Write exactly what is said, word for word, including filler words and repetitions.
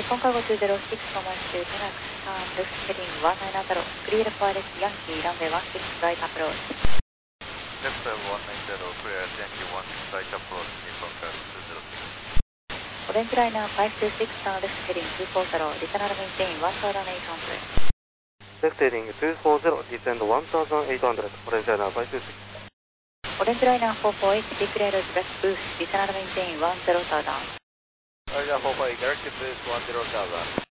Nippon Cargo two zero six Thomas to Tenax, turn left heading one nine zero, clear pilot Yankee runway one six right approach. Left one nine zero, clear Yankee one six right approach, Nippon Cargo two zero six. Orange liner five two six, turn left heading two four zero, descend and maintain one thousand eight hundred. Left heading two four zero, descend one thousand eight hundred, Orange liner five two six. Orange liner four four eight, declared direct boost, descend and maintain one zero thousand. Orange liner four four eight, direct boost one zero thousand.